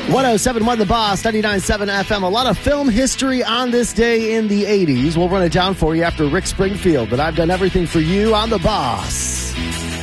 107.1 The Boss, 99.7 FM. A lot of film history on this day in the 80s. We'll run it down for you after Rick Springfield. But I've done everything for you on The Boss.